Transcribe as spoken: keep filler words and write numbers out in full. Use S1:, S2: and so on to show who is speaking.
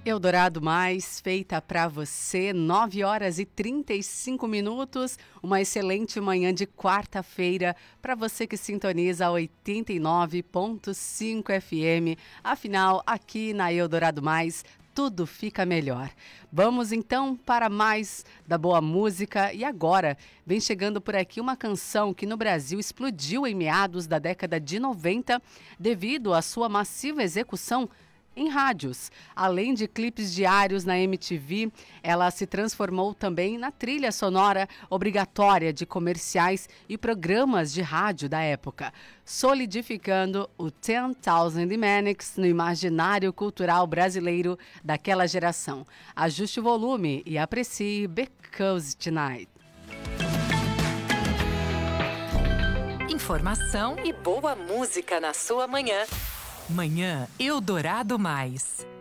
S1: Eldorado Mais, feita para você, nove horas e trinta e cinco minutos, uma excelente manhã de quarta-feira para você que sintoniza a oitenta e nove ponto cinco F M. Afinal, aqui na Eldorado Mais, tudo fica melhor. Vamos então para mais da boa música e agora vem chegando por aqui uma canção que no Brasil explodiu em meados da década de noventa devido à sua massiva execução em rádios. Além de clipes diários na M T V, ela se transformou também na trilha sonora obrigatória de comerciais e programas de rádio da época, solidificando o Ten Thousand Manics no imaginário cultural brasileiro daquela geração. Ajuste o volume e aprecie Because Tonight.
S2: Informação e boa música na sua manhã. Manhã Eldorado Mais.